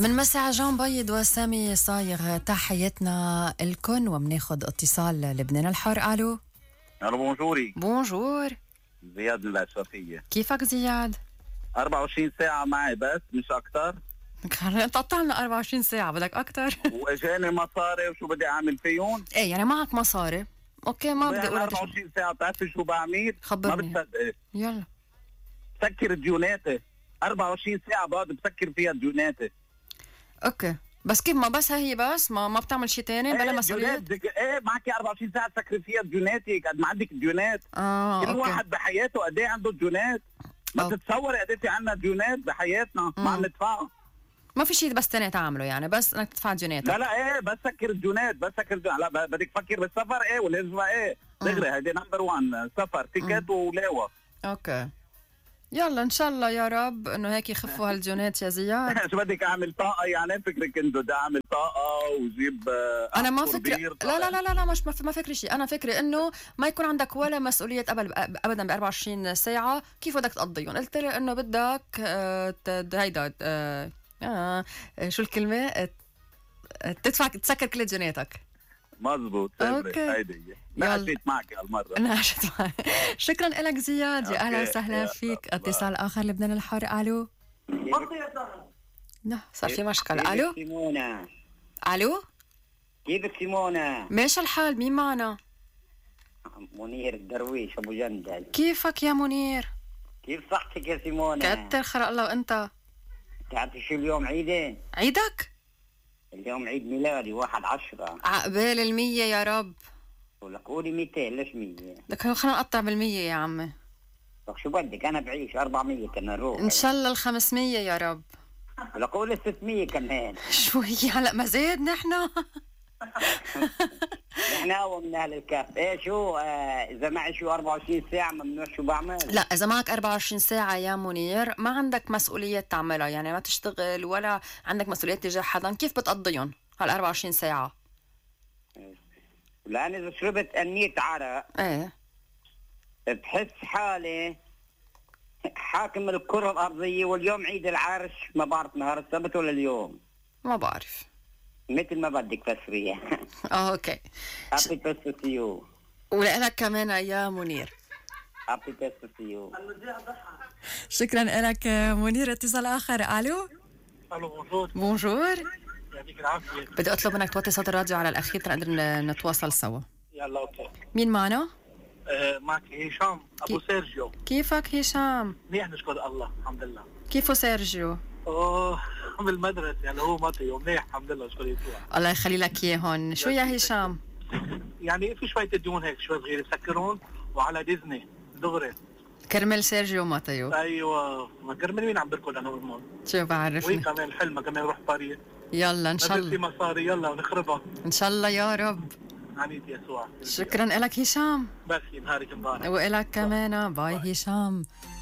من مساء جان بيض وسامي صايغ تحياتنا الكن وبناخد اتصال لبنان الحر. الو الو بونجوري. بونجور زياد من الاشرفيه. كيفك زياد؟ 24 ساعه معي بس مش اكتر. انت قطعنا 24 ساعة بدك اكتر؟ واجاني مصاري وشو بدي اعمل فيهم؟ ايه يعني معك مصاري؟ اوكي ما بدي اقول 24 ساعه بتعرفي شو بعمل؟ خبرني. ما بتصدقي. يلا بسكر ديوناتي 24 ساعه بقعد بسكر فيها ديوناتي. اوكي بس كيف ما بس هي بس ما بتعمل شيء ثاني بلا مسؤوليات؟ ايه معك 24 ساعه تسكري فيها ديوناتك قد ما عندك ديونات. كل أوكي. واحد بحياته قد ايه عنده ديونات. ما تتصوري قد ايه في عندنا ديونات بحياتنا ما عم ندفعها. ما في شيء بس تاني تعمله يعني بس انك تدفع ديوناتك. لا ايه بس سكر الديونات لا بدك تفكر بالسفر ايه والهجرة ايه دغري هيدي نمبر 1 سفر تيكت ولاوة. اوكي يلا ان شاء الله يا رب انه هيك يخفوا هالديونات يا زياد. شو بدك اعمل طاقة يعني فكرك انه بدي اعمل طاقة وجيب انا ما فكرة لا مش ما فكري شيء. انا فكري انه ما يكون عندك ولا مسؤولية ابدا ب 24 ساعة. كيف بدك تقضيهم؟ قلت لي انه بدك هيدا شو الكلمة تدفع تسكر كل ديوناتك. مزبوط. اوكي هيدي ناقشت معك هالمرة. ناقشت معك. شكرا لك زياد. يا اهلا وسهلا فيك. اتصال اخر لبنان الحر. الو صار في مشكلة. الو سيمونة. الو كيفك سيمونة؟ ماشي الحال. مين معنا؟ منير الدرويش ابو جندل. كيفك يا منير؟ كيف صحتك يا سيمونة؟ كتر خير الله. وانت؟ تعرفي شو اليوم عيدين؟ عيدك؟ اليوم عيد ميلادي 1/10. عقبال 100 يا رب. ولك قولي 200 ليش 100؟ لك خلينا نقطع بال100 يا عمي. طب شو بدك انا بعيش 400 كنا نروح. ان شاء الله ال500 يا رب. ولك قولي 600 كمان. شو هي هلا ما زاد نحن؟ نحن اقوى من اهل الكهف. ايه شو اذا معي شو 24 ساعة ممنوع شو بعمل؟ لا اذا معك 24 ساعة يا منير ما عندك مسؤوليات تعملها. يعني ما تشتغل ولا عندك مسؤوليات تجاه حدا. كيف بتقضيهم هال 24 ساعة؟ لأن إذا شربت أنية عرق ايه بحس حالي حاكم الكرة الأرضية. واليوم عيد العرش ما بعرف نهار السبت ولا اليوم ما بعرف. مثل ما بدك فسرية. اوكي. Happy birthday to you. ولك كمان يا منير. Happy birthday to you. شكرا لك منير. اتصال اخر. الو بونجور. بونجور. يعطيك العافية. بدي اطلب منك توطي صوت الراديو على الاخير تنقدر نتواصل سوا. يلا اوكي. مين معنا؟ معك هشام ابو سيرجيو. كيفك هشام؟ منيح نشكر الله الحمد لله. كيفه سيرجيو؟ بالمدرسة يعني هو مطي ومنيح الحمد لله نشكر يسوع. الله يخلي لك اياهم. شو يا هشام؟ يعني في شوية ديون هيك شوي صغيرة بسكرون وعلى ديزني دغري. كرمال سيرجيو ماتيو. ايوه ما كرمال مين عم بركض انا والمول. شو بعرفني. وهي كمان حلمة كمان روح باريس. يلا ان شاء الله. في مصاري يلا ونخربها ان شاء الله يا رب. عنيد يسوع. شكرا لك هشام. بس نهارك مبارك. والك كمان. باي هشام.